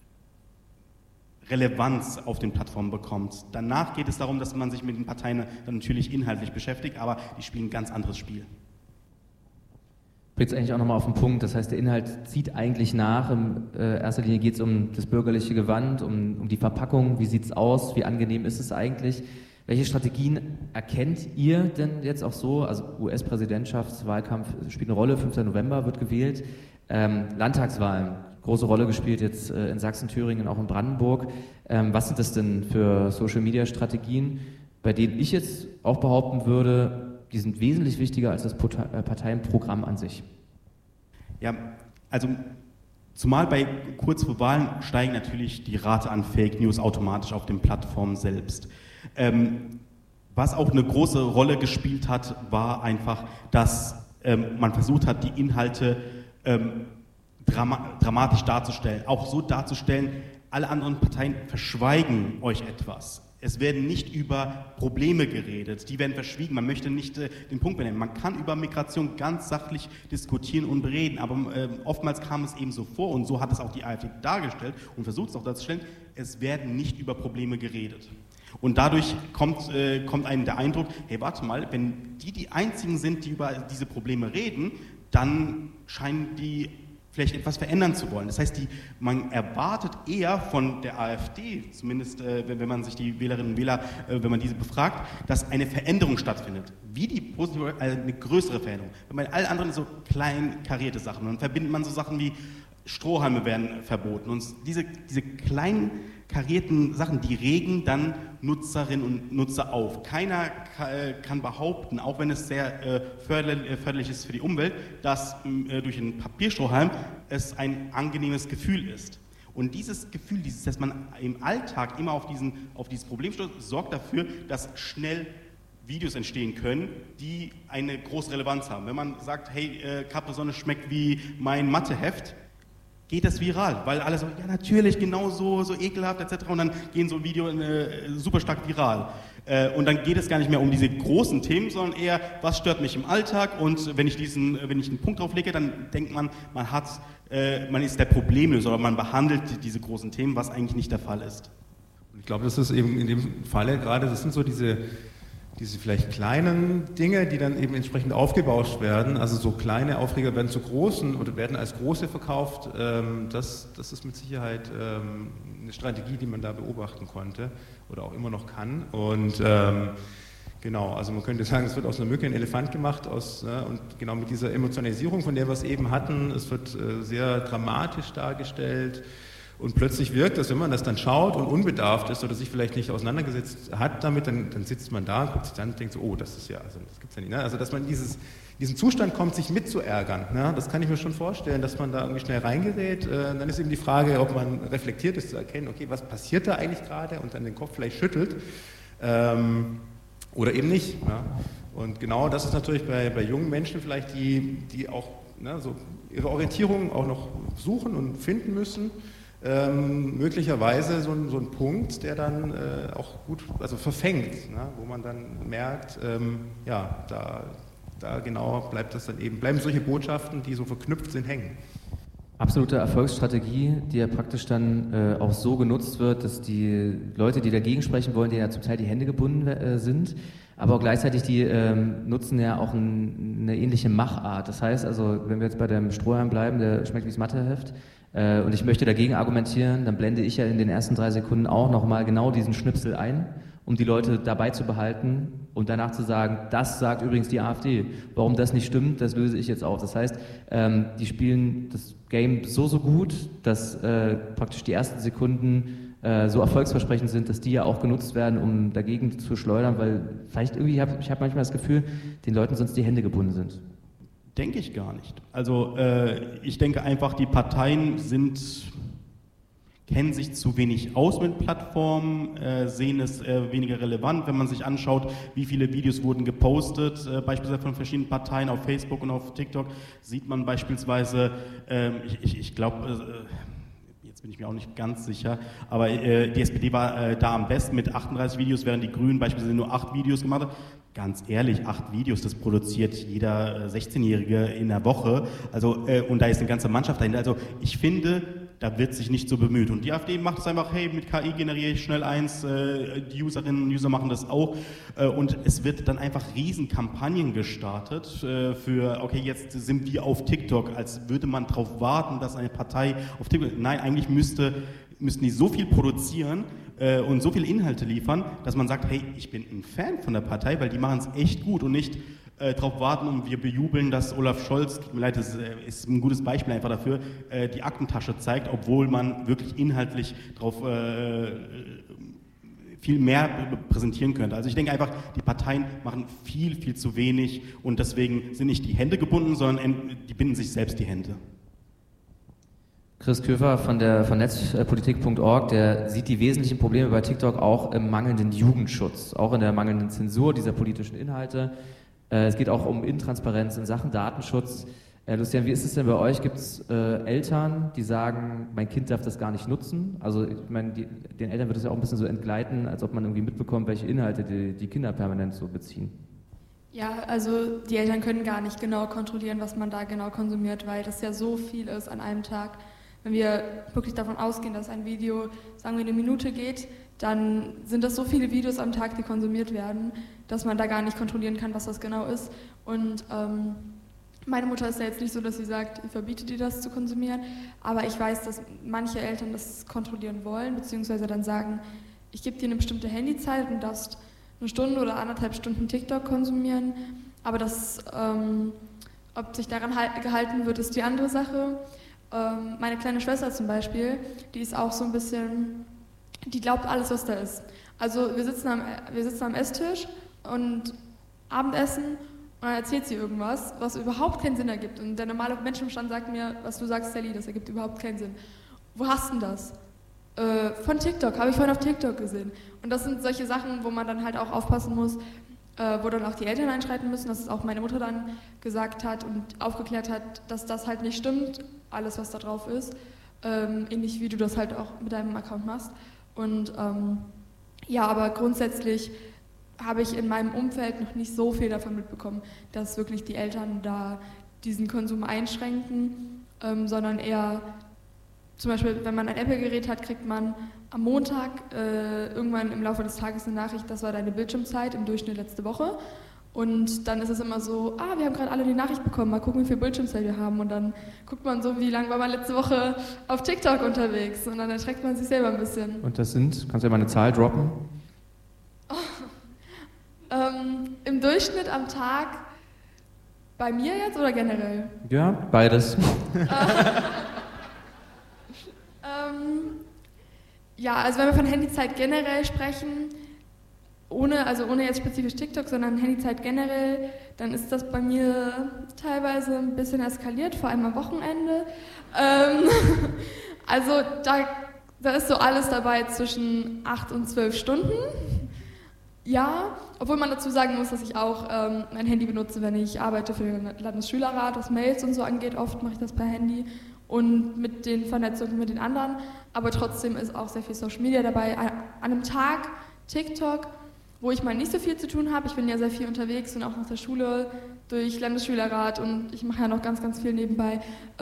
Relevanz auf den Plattformen bekommt. Danach geht es darum, dass man sich mit den Parteien dann natürlich inhaltlich beschäftigt, aber die spielen ein ganz anderes Spiel. Bringt es eigentlich auch nochmal auf den Punkt, das heißt, der Inhalt zieht eigentlich nach. In erster Linie geht es um das bürgerliche Gewand, um die Verpackung, wie sieht es aus, wie angenehm ist es eigentlich. Welche Strategien erkennt ihr denn jetzt auch so? Also US-Präsidentschaftswahlkampf spielt eine Rolle, 5. November wird gewählt. Landtagswahlen, große Rolle gespielt jetzt in Sachsen, Thüringen, auch in Brandenburg. Was sind das denn für Social-Media-Strategien, bei denen ich jetzt auch behaupten würde, die sind wesentlich wichtiger als das Parteienprogramm an sich? Ja, also zumal bei kurz vor Wahlen steigen natürlich die Rate an Fake News automatisch auf den Plattformen selbst. Was auch eine große Rolle gespielt hat, war einfach, dass man versucht hat, die Inhalte dramatisch darzustellen. Auch so darzustellen, alle anderen Parteien verschweigen euch etwas. Es werden nicht über Probleme geredet, die werden verschwiegen. Man möchte nicht den Punkt benennen. Man kann über Migration ganz sachlich diskutieren und bereden, aber oftmals kam es eben so vor, und so hat es auch die AfD dargestellt und versucht es auch darzustellen, es werden nicht über Probleme geredet. Und dadurch kommt einem der Eindruck, hey, warte mal, wenn die einzigen sind, die über diese Probleme reden, dann scheinen die vielleicht etwas verändern zu wollen. Das heißt, man erwartet eher von der AfD, zumindest wenn man sich die Wählerinnen und Wähler, wenn man diese befragt, dass eine Veränderung stattfindet. Wie die positive, eine größere Veränderung. Bei allen anderen so klein karierte Sachen. Dann verbindet man so Sachen wie Strohhalme werden verboten. Und diese kleinen karierten Sachen, die regen dann Nutzerinnen und Nutzer auf. Keiner kann behaupten, auch wenn es sehr förderlich ist für die Umwelt, dass durch einen Papierstrohhalm es ein angenehmes Gefühl ist. Und dieses Gefühl, dass man im Alltag immer auf dieses Problem stößt, sorgt dafür, dass schnell Videos entstehen können, die eine große Relevanz haben. Wenn man sagt, hey, Capri-Sonne schmeckt wie mein Matheheft, geht das viral, weil alle so, ja natürlich, genau so ekelhaft etc. Und dann gehen so Videos super stark viral. Und dann geht es gar nicht mehr um diese großen Themen, sondern eher, was stört mich im Alltag, und wenn ich einen Punkt drauf lege, dann denkt man, man ist der Problemlöser oder man behandelt diese großen Themen, was eigentlich nicht der Fall ist. Und ich glaube, das ist eben in dem Falle gerade, das sind so diese vielleicht kleinen Dinge, die dann eben entsprechend aufgebauscht werden, also so kleine Aufreger werden zu großen oder werden als große verkauft, das ist mit Sicherheit eine Strategie, die man da beobachten konnte oder auch immer noch kann. Und genau, also man könnte sagen, es wird aus einer Mücke ein Elefant gemacht, und genau mit dieser Emotionalisierung, von der wir es eben hatten, es wird sehr dramatisch dargestellt. Und plötzlich wirkt das, wenn man das dann schaut und unbedarft ist oder sich vielleicht nicht auseinandergesetzt hat damit, dann sitzt man da und guckt sich dann und denkt so, oh, das ist ja, also das gibt's ja nicht. Ne? Also dass man in diesen Zustand kommt, sich mitzuärgern, ne? Das kann ich mir schon vorstellen, dass man da irgendwie schnell reingerät. Dann ist eben die Frage, ob man reflektiert ist, zu erkennen, okay, was passiert da eigentlich gerade, und dann den Kopf vielleicht schüttelt oder eben nicht. Ne? Und genau das ist natürlich bei jungen Menschen vielleicht, die auch so ihre Orientierung auch noch suchen und finden müssen. Möglicherweise so ein Punkt, der dann auch gut, also verfängt, ne? Wo man dann merkt, da genau bleiben solche Botschaften, die so verknüpft sind, hängen. Absolute Erfolgsstrategie, die ja praktisch dann auch so genutzt wird, dass die Leute, die dagegen sprechen wollen, denen ja zum Teil die Hände gebunden sind, aber auch gleichzeitig die nutzen ja auch eine ähnliche Machart. Das heißt also, wenn wir jetzt bei dem Strohhalm bleiben, der schmeckt wie das Matheheft, Und ich möchte dagegen argumentieren, dann blende ich ja in den ersten 3 Sekunden auch nochmal genau diesen Schnipsel ein, um die Leute dabei zu behalten und danach zu sagen, das sagt übrigens die AfD. Warum das nicht stimmt, das löse ich jetzt auf. Das heißt, die spielen das Game so gut, dass praktisch die ersten Sekunden so erfolgsversprechend sind, dass die ja auch genutzt werden, um dagegen zu schleudern, weil vielleicht irgendwie, ich habe manchmal das Gefühl, den Leuten sonst die Hände gebunden sind. Denke ich gar nicht. Also ich denke einfach, die Parteien kennen sich zu wenig aus mit Plattformen, sehen es weniger relevant, wenn man sich anschaut, wie viele Videos wurden gepostet, beispielsweise von verschiedenen Parteien auf Facebook und auf TikTok, sieht man beispielsweise, ich glaube, jetzt bin ich mir auch nicht ganz sicher, aber die SPD war da am besten mit 38 Videos, während die Grünen beispielsweise nur 8 Videos gemacht haben. Ganz ehrlich, 8 Videos, das produziert jeder 16-Jährige in der Woche. Also, und da ist eine ganze Mannschaft dahinter. Also ich finde, da wird sich nicht so bemüht. Und die AfD macht es einfach, hey, mit KI generiere ich schnell eins, die Userinnen und User machen das auch. Und es wird dann einfach Riesenkampagnen gestartet für, okay, jetzt sind wir auf TikTok, als würde man darauf warten, dass eine Partei auf TikTok... Nein, eigentlich müssten die so viel produzieren und so viele Inhalte liefern, dass man sagt, hey, ich bin ein Fan von der Partei, weil die machen es echt gut und nicht darauf warten und wir bejubeln, dass Olaf Scholz, tut mir leid, das ist ein gutes Beispiel einfach dafür, die Aktentasche zeigt, obwohl man wirklich inhaltlich darauf viel mehr präsentieren könnte. Also ich denke einfach, die Parteien machen viel, viel zu wenig und deswegen sind nicht die Hände gebunden, sondern die binden sich selbst die Hände. Chris Köfer von netzpolitik.org, der sieht die wesentlichen Probleme bei TikTok auch im mangelnden Jugendschutz, auch in der mangelnden Zensur dieser politischen Inhalte. Es geht auch um Intransparenz in Sachen Datenschutz. Lucian, wie ist es denn bei euch? Gibt es Eltern, die sagen, mein Kind darf das gar nicht nutzen? Also ich meine, den Eltern wird es ja auch ein bisschen so entgleiten, als ob man irgendwie mitbekommt, welche Inhalte die Kinder permanent so beziehen. Ja, also die Eltern können gar nicht genau kontrollieren, was man da genau konsumiert, weil das ja so viel ist an einem Tag. Wenn wir wirklich davon ausgehen, dass ein Video, sagen wir, 1 Minute geht, dann sind das so viele Videos am Tag, die konsumiert werden, dass man da gar nicht kontrollieren kann, was das genau ist. Und meine Mutter ist ja jetzt nicht so, dass sie sagt, ich verbiete dir das zu konsumieren, aber ich weiß, dass manche Eltern das kontrollieren wollen, beziehungsweise dann sagen, ich gebe dir eine bestimmte Handyzeit und darfst 1 Stunde oder 1,5 Stunden TikTok konsumieren, aber ob sich daran gehalten wird, ist die andere Sache. Meine kleine Schwester zum Beispiel, die ist auch so ein bisschen, die glaubt alles, was da ist. Also wir sitzen am Esstisch und Abendessen und dann erzählt sie irgendwas, was überhaupt keinen Sinn ergibt. Und der normale Menschenverstand sagt mir, was du sagst, Sally, das ergibt überhaupt keinen Sinn. Wo hast du denn das? Von TikTok, habe ich vorhin auf TikTok gesehen. Und das sind solche Sachen, wo man dann halt auch aufpassen muss, wo dann auch die Eltern einschreiten müssen, dass es auch meine Mutter dann gesagt hat und aufgeklärt hat, dass das halt nicht stimmt, alles was da drauf ist, ähnlich wie du das halt auch mit deinem Account machst. Und ja, aber grundsätzlich habe ich in meinem Umfeld noch nicht so viel davon mitbekommen, dass wirklich die Eltern da diesen Konsum einschränken, sondern eher, zum Beispiel, wenn man ein Apple-Gerät hat, kriegt man am Montag irgendwann im Laufe des Tages eine Nachricht, das war deine Bildschirmzeit im Durchschnitt letzte Woche. Und dann ist es immer so, wir haben gerade alle die Nachricht bekommen, mal gucken, wie viel Bildschirmzeit wir haben. Und dann guckt man so, wie lange war man letzte Woche auf TikTok unterwegs. Und dann erschreckt man sich selber ein bisschen. Und das sind, kannst du ja mal eine Zahl droppen? Im Durchschnitt am Tag, bei mir jetzt oder generell? Ja, beides. Ja, also wenn wir von Handyzeit generell sprechen, ohne jetzt spezifisch TikTok, sondern Handyzeit generell, dann ist das bei mir teilweise ein bisschen eskaliert, vor allem am Wochenende. Also da ist so alles dabei zwischen 8 und 12 Stunden. Ja, obwohl man dazu sagen muss, dass ich auch mein Handy benutze, wenn ich arbeite für den Landesschülerrat, was Mails und so angeht. Oft mache ich das per Handy und mit den Vernetzungen mit den anderen. Aber trotzdem ist auch sehr viel Social Media dabei. An einem Tag TikTok, wo ich mal nicht so viel zu tun habe. Ich bin ja sehr viel unterwegs und auch nach der Schule durch Landesschülerrat und ich mache ja noch ganz, ganz viel nebenbei.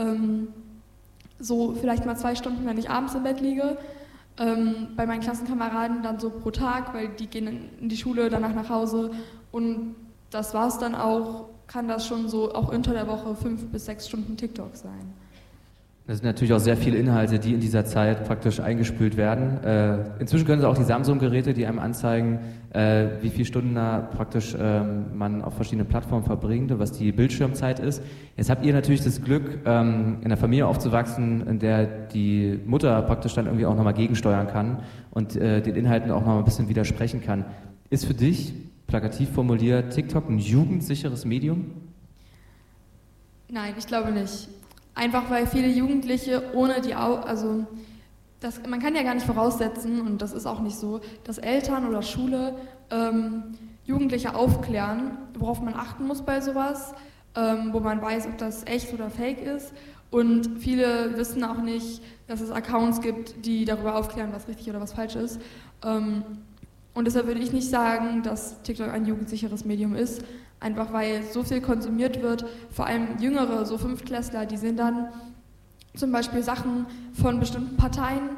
So vielleicht mal 2 Stunden, wenn ich abends im Bett liege. Bei meinen Klassenkameraden dann so pro Tag, weil die gehen in die Schule, danach nach Hause und das war's dann auch, kann das schon so auch unter der Woche 5 bis 6 Stunden TikTok sein. Das sind natürlich auch sehr viele Inhalte, die in dieser Zeit praktisch eingespült werden. Inzwischen können Sie auch die Samsung-Geräte, die einem anzeigen, wie viele Stunden da praktisch man auf verschiedenen Plattformen verbringt und was die Bildschirmzeit ist. Jetzt habt ihr natürlich das Glück, in einer Familie aufzuwachsen, in der die Mutter praktisch dann irgendwie auch nochmal gegensteuern kann und den Inhalten auch nochmal ein bisschen widersprechen kann. Ist für dich, plakativ formuliert, TikTok ein jugendsicheres Medium? Nein, ich glaube nicht. Einfach weil viele Jugendliche ohne die man kann ja gar nicht voraussetzen, und das ist auch nicht so, dass Eltern oder Schule Jugendliche aufklären, worauf man achten muss bei sowas, wo man weiß, ob das echt oder fake ist. Und viele wissen auch nicht, dass es Accounts gibt, die darüber aufklären, was richtig oder was falsch ist. Und deshalb würde ich nicht sagen, dass TikTok ein jugendsicheres Medium ist, einfach weil so viel konsumiert wird, vor allem Jüngere, so Fünftklässler, die sehen dann zum Beispiel Sachen von bestimmten Parteien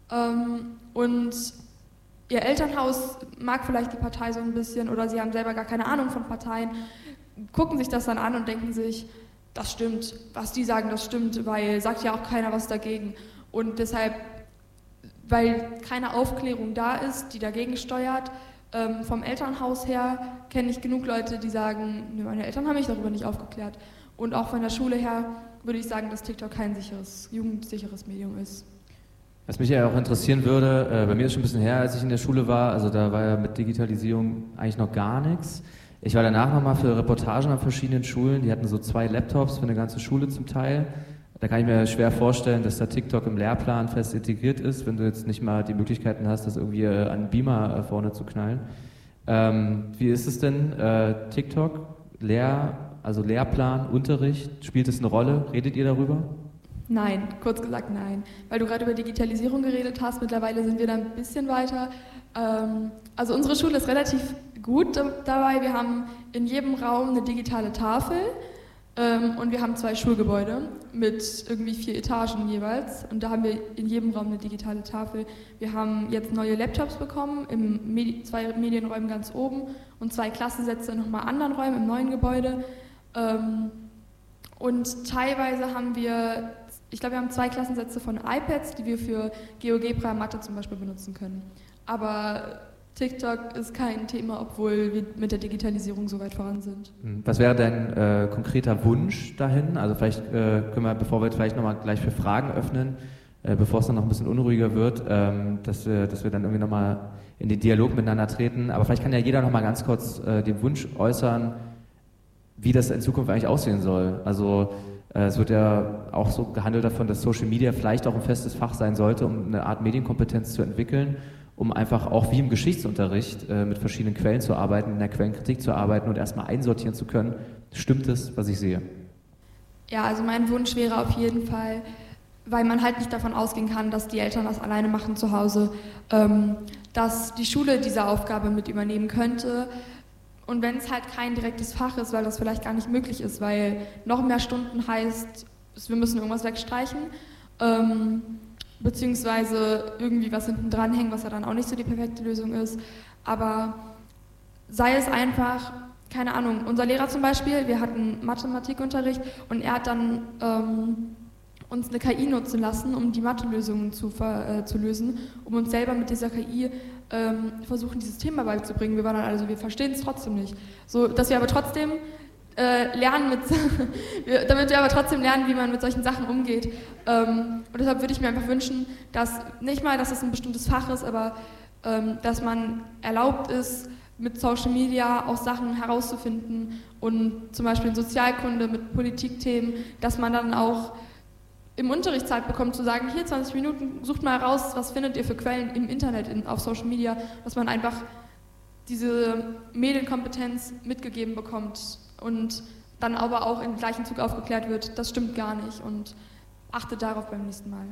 und ihr Elternhaus mag vielleicht die Partei so ein bisschen oder sie haben selber gar keine Ahnung von Parteien, gucken sich das dann an und denken sich, das stimmt, was die sagen, das stimmt, weil sagt ja auch keiner was dagegen. Und deshalb, weil keine Aufklärung da ist, die dagegen steuert, vom Elternhaus her kenne ich genug Leute, die sagen, nee, meine Eltern haben mich darüber nicht aufgeklärt. Und auch von der Schule her würde ich sagen, dass TikTok kein jugendsicheres Medium ist. Was mich ja auch interessieren würde, bei mir ist schon ein bisschen her, als ich in der Schule war, also da war ja mit Digitalisierung eigentlich noch gar nichts. Ich war danach nochmal für Reportagen an verschiedenen Schulen, die hatten so 2 Laptops für eine ganze Schule zum Teil. Da kann ich mir schwer vorstellen, dass da TikTok im Lehrplan fest integriert ist, wenn du jetzt nicht mal die Möglichkeiten hast, das irgendwie an einen Beamer vorne zu knallen. Wie ist es denn, TikTok, Lehrplan, Unterricht, spielt es eine Rolle? Redet ihr darüber? Nein, kurz gesagt nein. Weil du gerade über Digitalisierung geredet hast, mittlerweile sind wir da ein bisschen weiter. Also unsere Schule ist relativ gut dabei. Wir haben in jedem Raum eine digitale Tafel. Und wir haben 2 Schulgebäude mit irgendwie 4 Etagen jeweils. Und da haben wir in jedem Raum eine digitale Tafel. Wir haben jetzt neue Laptops bekommen, 2 Medienräumen ganz oben und 2 Klassensätze in nochmal anderen Räumen im neuen Gebäude. Und teilweise haben wir, ich glaube, wir haben 2 Klassensätze von iPads, die wir für GeoGebra Mathe zum Beispiel benutzen können. Aber TikTok ist kein Thema, obwohl wir mit der Digitalisierung so weit voran sind. Was wäre dein konkreter Wunsch dahin? Also vielleicht können wir, bevor wir jetzt vielleicht nochmal gleich für Fragen öffnen, bevor es dann noch ein bisschen unruhiger wird, dass wir dann irgendwie nochmal in den Dialog miteinander treten. Aber vielleicht kann ja jeder nochmal ganz kurz den Wunsch äußern, wie das in Zukunft eigentlich aussehen soll. Also es wird ja auch so gehandelt davon, dass Social Media vielleicht auch ein festes Fach sein sollte, um eine Art Medienkompetenz zu entwickeln, um einfach auch wie im Geschichtsunterricht mit verschiedenen Quellen zu arbeiten, in der Quellenkritik zu arbeiten und erstmal einsortieren zu können, stimmt es, was ich sehe? Ja, also mein Wunsch wäre auf jeden Fall, weil man halt nicht davon ausgehen kann, dass die Eltern das alleine machen zu Hause, dass die Schule diese Aufgabe mit übernehmen könnte. Und wenn es halt kein direktes Fach ist, weil das vielleicht gar nicht möglich ist, weil noch mehr Stunden heißt, wir müssen irgendwas wegstreichen, beziehungsweise irgendwie was hinten dranhängen, was ja dann auch nicht so die perfekte Lösung ist. Aber sei es einfach, keine Ahnung, unser Lehrer zum Beispiel, wir hatten Mathematikunterricht und er hat dann uns eine KI nutzen lassen, um die Mathelösungen zu lösen, um uns selber mit dieser KI versuchen, dieses Thema beizubringen. Wir waren dann also, wir verstehen es trotzdem nicht. So, dass wir aber trotzdem damit wir aber trotzdem lernen, wie man mit solchen Sachen umgeht. Und deshalb würde ich mir einfach wünschen, dass nicht mal, dass es ein bestimmtes Fach ist, aber dass man erlaubt ist, mit Social Media auch Sachen herauszufinden und zum Beispiel in Sozialkunde mit Politikthemen, dass man dann auch im Unterricht Zeit bekommt zu sagen, hier 20 Minuten, sucht mal raus, was findet ihr für Quellen im Internet, auf Social Media, dass man einfach diese Medienkompetenz mitgegeben bekommt und dann aber auch im gleichen Zug aufgeklärt wird, das stimmt gar nicht und achtet darauf beim nächsten Mal.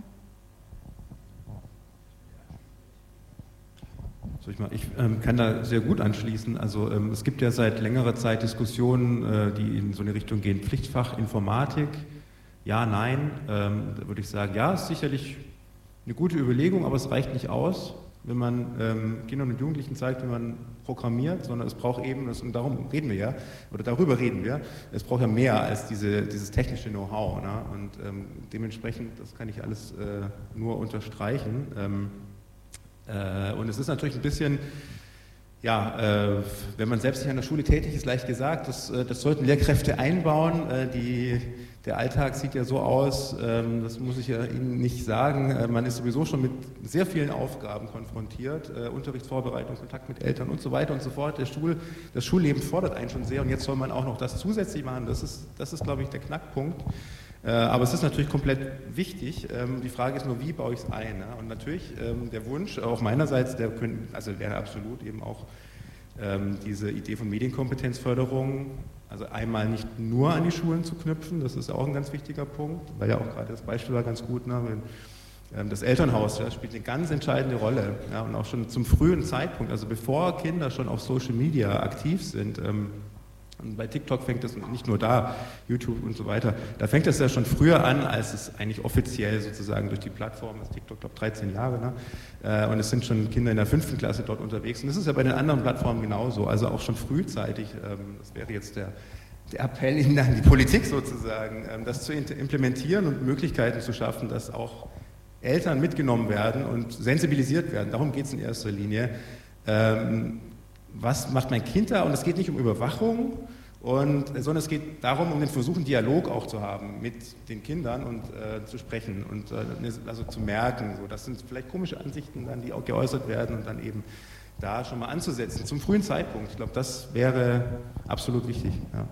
Ich kann da sehr gut anschließen. Also es gibt ja seit längerer Zeit Diskussionen, die in so eine Richtung gehen, Pflichtfach Informatik, ja, nein. Da würde ich sagen, ja, ist sicherlich eine gute Überlegung, aber es reicht nicht aus. wenn man Kindern und Jugendlichen zeigt, wie man programmiert, sondern es braucht eben, und darum reden wir ja, oder darüber reden wir, es braucht ja mehr als dieses technische Know-how. Ne? Und dementsprechend, das kann ich alles nur unterstreichen. Und es ist natürlich ein bisschen, ja, wenn man selbst nicht an der Schule tätig ist, leicht gesagt, das sollten Lehrkräfte einbauen. Der Alltag sieht ja so aus, das muss ich ja Ihnen nicht sagen, man ist sowieso schon mit sehr vielen Aufgaben konfrontiert, Unterrichtsvorbereitung, Kontakt mit Eltern und so weiter und so fort. Das Schulleben fordert einen schon sehr und jetzt soll man auch noch das zusätzlich machen, das ist glaube ich, der Knackpunkt. Aber es ist natürlich komplett wichtig. Die Frage ist nur, wie baue ich es ein? Ne? Und natürlich der Wunsch, auch meinerseits, wäre absolut eben auch diese Idee von Medienkompetenzförderung, also einmal nicht nur an die Schulen zu knüpfen, das ist auch ein ganz wichtiger Punkt, weil ja auch gerade das Beispiel war ganz gut, ne? Das Elternhaus, das spielt eine ganz entscheidende Rolle, ja? Und auch schon zum frühen Zeitpunkt, also bevor Kinder schon auf Social Media aktiv sind. Und bei TikTok fängt das nicht nur da, YouTube und so weiter, da fängt es ja schon früher an, als es eigentlich offiziell sozusagen durch die Plattform ist. TikTok, glaube ich, 13 Jahre, ne? Und es sind schon Kinder in der 5. Klasse dort unterwegs. Und das ist ja bei den anderen Plattformen genauso, also auch schon frühzeitig. Das wäre jetzt der Appell an die Politik sozusagen, das zu implementieren und Möglichkeiten zu schaffen, dass auch Eltern mitgenommen werden und sensibilisiert werden. Darum geht es in erster Linie. Was macht mein Kind da? Und es geht nicht um Überwachung, sondern es geht darum, um den Versuch, einen Dialog auch zu haben mit den Kindern und zu sprechen und also zu merken. So, das sind vielleicht komische Ansichten, dann, die auch geäußert werden und dann eben da schon mal anzusetzen, zum frühen Zeitpunkt. Ich glaube, das wäre absolut wichtig. Ja.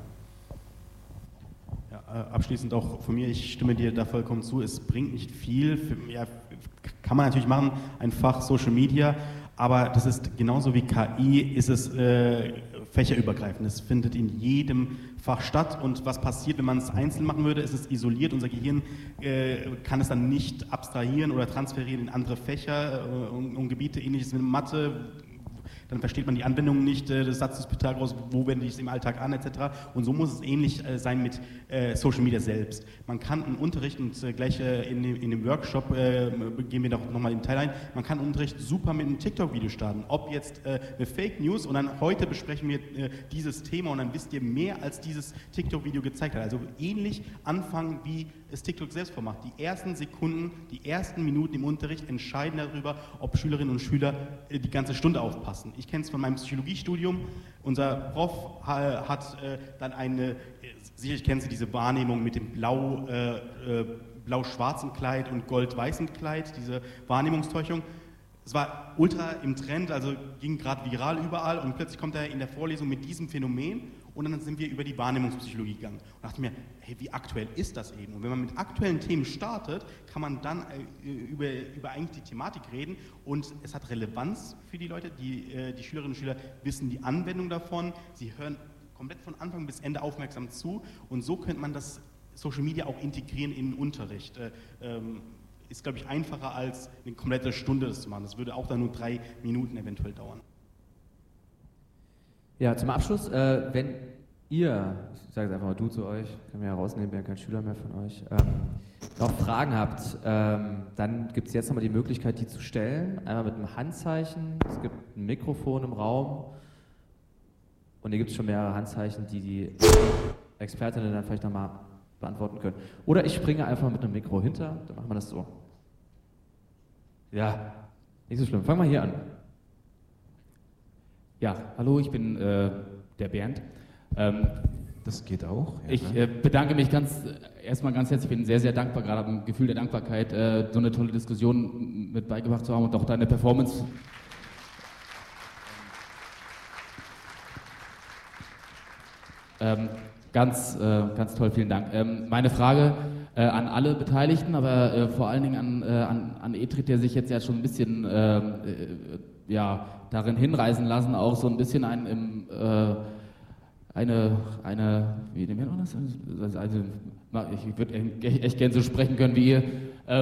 Ja, abschließend auch von mir, ich stimme dir da vollkommen zu, es bringt nicht viel, kann man natürlich machen, ein Fach Social Media, aber das ist genauso wie KI, ist es fächerübergreifend. Es findet in jedem Fach statt und was passiert, wenn man es einzeln machen würde, ist es isoliert. Unser Gehirn kann es dann nicht abstrahieren oder transferieren in andere Fächer und Gebiete, ähnliches wie Mathe. Dann versteht man die Anwendung nicht des Satzes Pythagoras, wo wende ich es im Alltag an, etc. Und so muss es ähnlich sein mit Social Media selbst. Man kann im Unterricht, und gleich in dem Workshop gehen wir da nochmal im Detail ein, man kann im Unterricht super mit einem TikTok-Video starten. Ob jetzt eine Fake News und dann heute besprechen wir dieses Thema und dann wisst ihr mehr, als dieses TikTok-Video gezeigt hat. Also ähnlich anfangen, wie es TikTok selbst vormacht. Die ersten Sekunden, die ersten Minuten im Unterricht entscheiden darüber, ob Schülerinnen und Schüler die ganze Stunde aufpassen. Ich kenne es von meinem Psychologiestudium. Unser Prof hat dann sicherlich kennen Sie diese Wahrnehmung mit dem blau-schwarzen Kleid und gold-weißen Kleid, diese Wahrnehmungstäuschung. Es war ultra im Trend, also ging gerade viral überall und plötzlich kommt er in der Vorlesung mit diesem Phänomen und dann sind wir über die Wahrnehmungspsychologie gegangen und dachte mir, hey, wie aktuell ist das eben? Und wenn man mit aktuellen Themen startet, kann man dann über eigentlich die Thematik reden und es hat Relevanz für die Leute, die Schülerinnen und Schüler wissen die Anwendung davon, sie hören komplett von Anfang bis Ende aufmerksam zu und so könnte man das Social Media auch integrieren in den Unterricht. Ist, glaube ich, einfacher als eine komplette Stunde das zu machen. Das würde auch dann nur 3 Minuten eventuell dauern. Ja, zum Abschluss, wenn ihr, ich sage es einfach mal du zu euch, kann mir ja rausnehmen, bin ja kein Schüler mehr von euch, noch Fragen habt, dann gibt es jetzt nochmal die Möglichkeit, die zu stellen. Einmal mit einem Handzeichen, es gibt ein Mikrofon im Raum und hier gibt es schon mehrere Handzeichen, die Expertinnen dann vielleicht nochmal beantworten können. Oder ich springe einfach mit einem Mikro hinter, dann machen wir das so. Ja, nicht so schlimm. Fangen wir hier an. Ja, hallo, ich bin der Bernd. Das geht auch. Ja, ich bedanke mich erstmal ganz herzlich, ich bin sehr, sehr dankbar, gerade am Gefühl der Dankbarkeit, so eine tolle Diskussion mit beigebracht zu haben und auch deine Performance. Ganz toll, vielen Dank. Meine Frage an alle Beteiligten, aber vor allen Dingen an Etrit, der sich jetzt ja schon ein bisschen darin hinreißen lassen, auch so ein bisschen wie nennen wir das? Also, ich würde echt gerne so sprechen können wie ihr.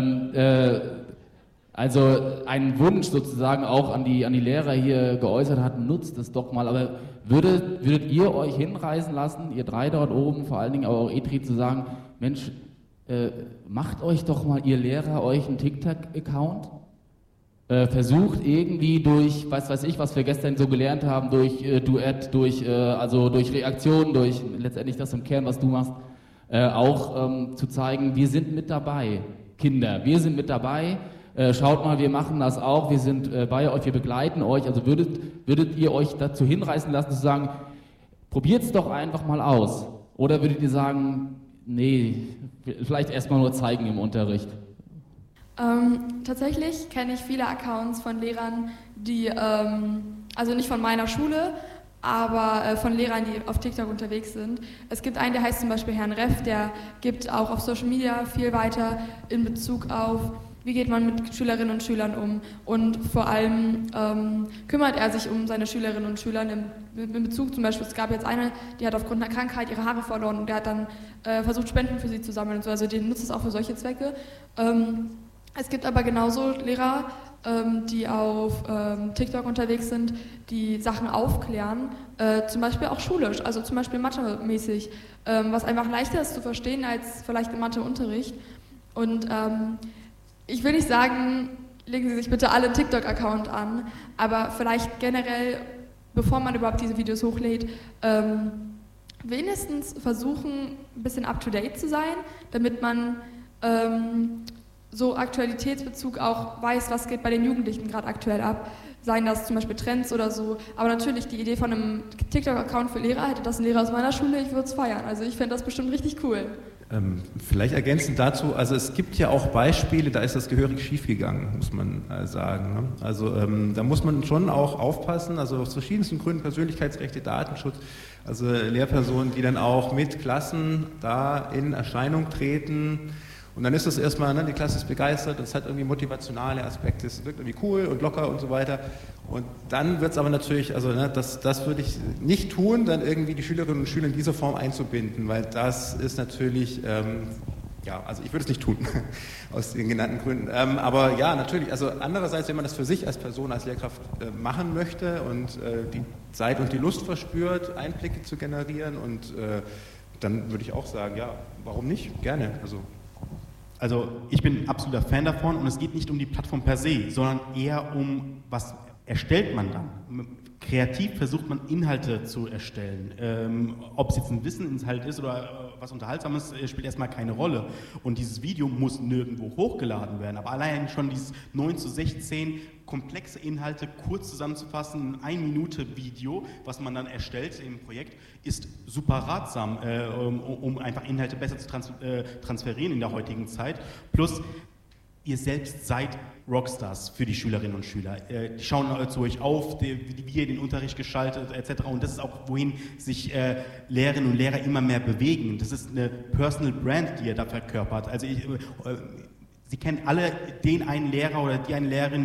Also einen Wunsch sozusagen auch an die Lehrer hier geäußert hat, nutzt es doch mal, aber würdet ihr euch hinreißen lassen, ihr drei dort oben, vor allen Dingen aber auch Etrit, zu sagen, Mensch, macht euch doch mal, ihr Lehrer, euch einen TikTok-Account? versucht irgendwie durch, weiß ich, was wir gestern so gelernt haben, durch Duett, durch Reaktion, durch letztendlich das im Kern, was du machst, auch zu zeigen, wir sind mit dabei, Kinder, wir sind mit dabei, schaut mal, wir machen das auch, wir sind bei euch, wir begleiten euch, also würdet ihr euch dazu hinreißen lassen, zu sagen, probiert's doch einfach mal aus, oder würdet ihr sagen, nee, vielleicht erstmal nur zeigen im Unterricht? Tatsächlich kenne ich viele Accounts von Lehrern, die, also nicht von meiner Schule, aber von Lehrern, die auf TikTok unterwegs sind. Es gibt einen, der heißt zum Beispiel Herrn Reff, der gibt auch auf Social Media viel weiter in Bezug auf, wie geht man mit Schülerinnen und Schülern um, und vor allem kümmert er sich um seine Schülerinnen und Schüler in Bezug zum Beispiel, es gab jetzt eine, die hat aufgrund einer Krankheit ihre Haare verloren und der hat dann versucht, Spenden für sie zu sammeln und so, also den nutzt es auch für solche Zwecke. Es gibt aber genauso Lehrer, die auf TikTok unterwegs sind, die Sachen aufklären, zum Beispiel auch schulisch, also zum Beispiel Mathe-mäßig, was einfach leichter ist zu verstehen als vielleicht im Matheunterricht. Und ich will nicht sagen, legen Sie sich bitte alle einen TikTok-Account an, aber vielleicht generell, bevor man überhaupt diese Videos hochlädt, wenigstens versuchen, ein bisschen up-to-date zu sein, damit man so Aktualitätsbezug auch weiß, was geht bei den Jugendlichen gerade aktuell ab. Seien das zum Beispiel Trends oder so. Aber natürlich, die Idee von einem TikTok-Account für Lehrer, hätte das ein Lehrer aus meiner Schule, ich würde es feiern. Also ich fände das bestimmt richtig cool. Vielleicht ergänzend dazu, also es gibt ja auch Beispiele, da ist das gehörig schiefgegangen, muss man sagen. Ne? Also da muss man schon auch aufpassen, also aus verschiedensten Gründen, Persönlichkeitsrechte, Datenschutz, also Lehrpersonen, die dann auch mit Klassen da in Erscheinung treten. Und dann ist das erstmal, ne, die Klasse ist begeistert, das hat irgendwie motivationale Aspekte, es wirkt irgendwie cool und locker und so weiter. Und dann wird es aber natürlich, also ne, das würde ich nicht tun, dann irgendwie die Schülerinnen und Schüler in dieser Form einzubinden, weil das ist natürlich, ja, also ich würde es nicht tun, aus den genannten Gründen. Aber ja, natürlich, also andererseits, wenn man das für sich als Person, als Lehrkraft machen möchte und die Zeit und die Lust verspürt, Einblicke zu generieren, und dann würde ich auch sagen, ja, warum nicht? Gerne, Also ich bin absoluter Fan davon, und es geht nicht um die Plattform per se, sondern eher um, was erstellt man dann. Kreativ versucht man Inhalte zu erstellen. Ob es jetzt ein Wissensinhalt ist oder was Unterhaltsames, spielt erstmal keine Rolle. Und dieses Video muss nirgendwo hochgeladen werden. Aber allein schon dieses 9:16 komplexe Inhalte kurz zusammenzufassen, ein 1-Minute-Video, was man dann erstellt im Projekt, ist super ratsam, um einfach Inhalte besser zu transferieren in der heutigen Zeit. Plus, ihr selbst seid Rockstars für die Schülerinnen und Schüler. Die schauen zu euch auf, wie ihr den Unterricht gestaltet, etc. Und das ist auch, wohin sich Lehrerinnen und Lehrer immer mehr bewegen. Das ist eine Personal Brand, die ihr da verkörpert. Also Sie kennen alle den einen Lehrer oder die eine Lehrerin,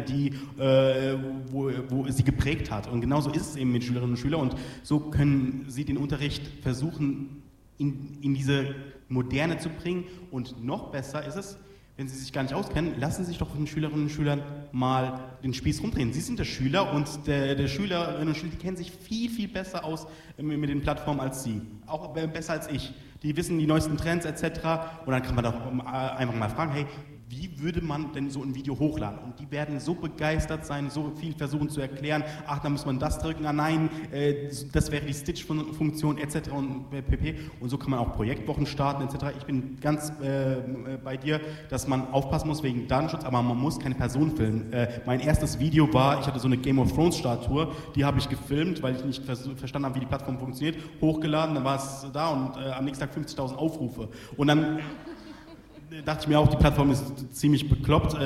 wo sie geprägt hat. Und genauso ist es eben mit Schülerinnen und Schülern. Und so können Sie den Unterricht versuchen, in diese Moderne zu bringen. Und noch besser ist es, wenn Sie sich gar nicht auskennen, lassen Sie sich doch von den Schülerinnen und Schülern mal den Spieß rumdrehen. Sie sind der Schüler, und der Schülerinnen und Schüler, die kennen sich viel, viel besser aus mit den Plattformen als Sie. Auch besser als ich. Die wissen die neuesten Trends etc. Und dann kann man doch einfach mal fragen, hey, wie würde man denn so ein Video hochladen? Und die werden so begeistert sein, so viel versuchen zu erklären, ach, da muss man das drücken, ah nein, das wäre die Stitch-Funktion etc. und pp. Und so kann man auch Projektwochen starten etc. Ich bin ganz bei dir, dass man aufpassen muss wegen Datenschutz, aber man muss keine Person filmen. Mein erstes Video war, ich hatte so eine Game of Thrones-Statue, die habe ich gefilmt, weil ich nicht verstanden habe, wie die Plattform funktioniert, hochgeladen, dann war es da, und am nächsten Tag 50.000 Aufrufe. Und dann dachte ich mir auch, die Plattform ist ziemlich bekloppt.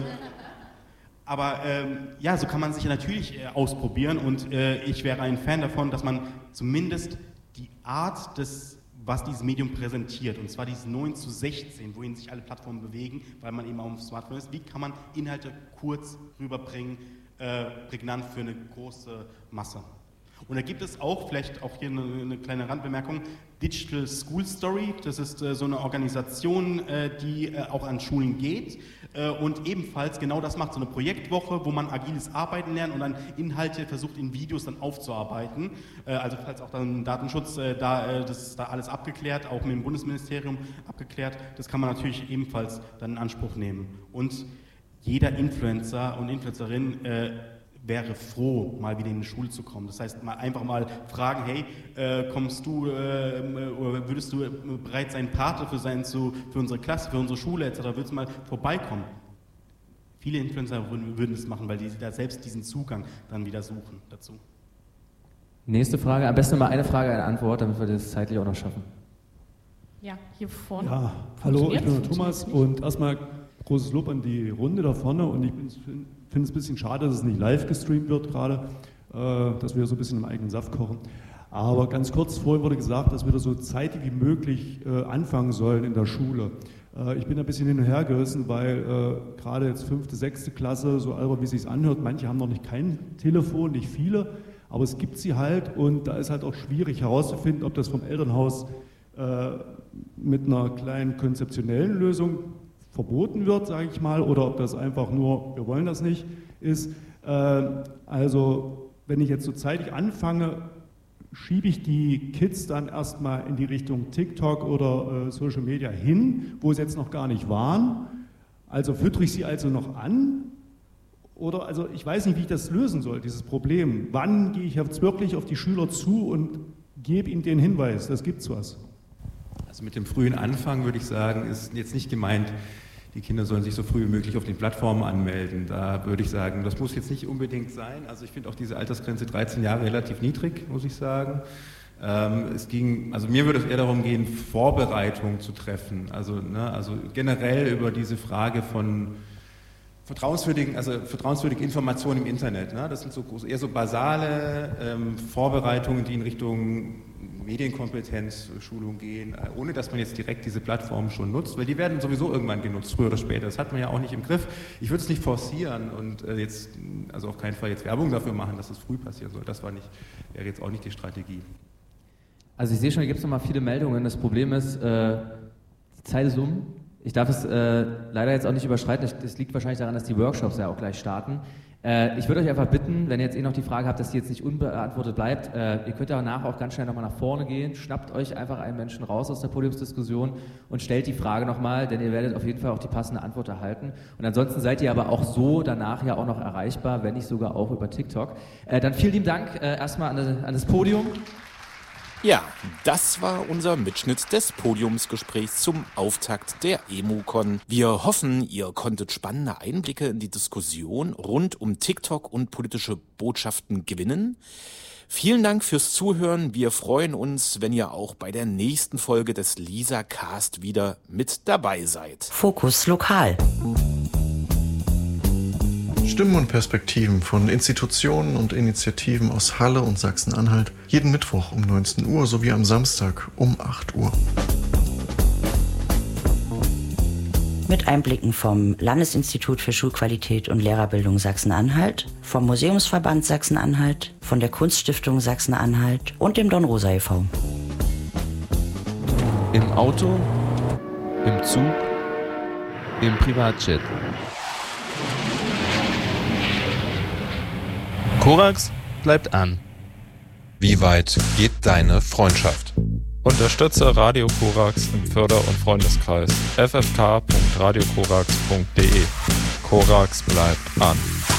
Aber ja, so kann man sich natürlich ausprobieren, und ich wäre ein Fan davon, dass man zumindest die Art was dieses Medium präsentiert, und zwar dieses 9:16, wohin sich alle Plattformen bewegen, weil man eben auf dem Smartphone ist, wie kann man Inhalte kurz rüberbringen, prägnant für eine große Masse. Und da gibt es auch, vielleicht auch hier eine kleine Randbemerkung, Digital School Story, das ist so eine Organisation, die auch an Schulen geht und ebenfalls genau das macht, so eine Projektwoche, wo man agiles Arbeiten lernt und dann Inhalte versucht in Videos dann aufzuarbeiten. Also falls auch dann Datenschutz, das ist da alles abgeklärt, auch mit dem Bundesministerium abgeklärt, das kann man natürlich ebenfalls dann in Anspruch nehmen. Und jeder Influencer und Influencerin wäre froh, mal wieder in die Schule zu kommen. Das heißt, einfach mal fragen, hey, kommst du oder würdest du bereit sein, Pate für unsere Klasse, für unsere Schule etc., würdest du mal vorbeikommen? Viele Influencer würden das machen, weil die da selbst diesen Zugang dann wieder suchen dazu. Nächste Frage, am besten mal eine Frage, eine Antwort, damit wir das zeitlich auch noch schaffen. Ja, hier vorne. Ja, hallo, ich bin der Thomas und erstmal großes Lob an die Runde da vorne und ich finde es ein bisschen schade, dass es nicht live gestreamt wird gerade, dass wir so ein bisschen im eigenen Saft kochen. Aber ganz kurz, vorhin wurde gesagt, dass wir da so zeitig wie möglich anfangen sollen in der Schule. Ich bin ein bisschen hin und her gerissen, weil gerade jetzt 5., 6. Klasse, so albern wie es sich anhört, manche haben noch nicht kein Telefon, nicht viele, aber es gibt sie halt und da ist halt auch schwierig herauszufinden, ob das vom Elternhaus mit einer kleinen konzeptionellen Lösung verboten wird, sage ich mal, oder ob das einfach nur, wir wollen das nicht, ist. Also wenn ich jetzt so zeitig anfange, schiebe ich die Kids dann erstmal in die Richtung TikTok oder Social Media hin, wo sie jetzt noch gar nicht waren. Also füttere ich sie also noch an? Oder, also ich weiß nicht, wie ich das lösen soll, dieses Problem. Wann gehe ich jetzt wirklich auf die Schüler zu und gebe ihnen den Hinweis, das gibt's was? Also mit dem frühen Anfang würde ich sagen, ist jetzt nicht gemeint, die Kinder sollen sich so früh wie möglich auf den Plattformen anmelden. Da würde ich sagen, das muss jetzt nicht unbedingt sein. Also ich finde auch diese Altersgrenze 13 Jahre relativ niedrig, muss ich sagen. Mir würde es eher darum gehen, Vorbereitung zu treffen. Also generell über diese Frage von vertrauenswürdigen Informationen im Internet. Ne? Das sind eher so basale Vorbereitungen, die in Richtung Medienkompetenz, Schulung gehen, ohne dass man jetzt direkt diese Plattformen schon nutzt, weil die werden sowieso irgendwann genutzt, früher oder später. Das hat man ja auch nicht im Griff. Ich würde es nicht forcieren und auf keinen Fall jetzt Werbung dafür machen, dass es früh passieren soll. Das wäre jetzt auch nicht die Strategie. Also ich sehe schon, hier gibt es nochmal viele Meldungen. Das Problem ist, die Zeit ist um. Ich darf es leider jetzt auch nicht überschreiten. Das liegt wahrscheinlich daran, dass die Workshops ja auch gleich starten. Ich würde euch einfach bitten, wenn ihr jetzt noch die Frage habt, dass die jetzt nicht unbeantwortet bleibt, ihr könnt danach auch ganz schnell nochmal nach vorne gehen, schnappt euch einfach einen Menschen raus aus der Podiumsdiskussion und stellt die Frage nochmal, denn ihr werdet auf jeden Fall auch die passende Antwort erhalten. Und ansonsten seid ihr aber auch so danach ja auch noch erreichbar, wenn nicht sogar auch über TikTok. Dann vielen lieben Dank erstmal an das Podium. Ja, das war unser Mitschnitt des Podiumsgesprächs zum Auftakt der EmuCon. Wir hoffen, ihr konntet spannende Einblicke in die Diskussion rund um TikTok und politische Botschaften gewinnen. Vielen Dank fürs Zuhören. Wir freuen uns, wenn ihr auch bei der nächsten Folge des LISA-Cast wieder mit dabei seid. Fokus Lokal. Stimmen und Perspektiven von Institutionen und Initiativen aus Halle und Sachsen-Anhalt jeden Mittwoch um 19 Uhr sowie am Samstag um 8 Uhr. Mit Einblicken vom Landesinstitut für Schulqualität und Lehrerbildung Sachsen-Anhalt, vom Museumsverband Sachsen-Anhalt, von der Kunststiftung Sachsen-Anhalt und dem Don Rosa e.V. Im Auto, im Zug, im Privatjet. Korax bleibt an. Wie weit geht deine Freundschaft? Unterstütze Radio Korax im Förder- und Freundeskreis ffk.radiokorax.de. Korax bleibt an.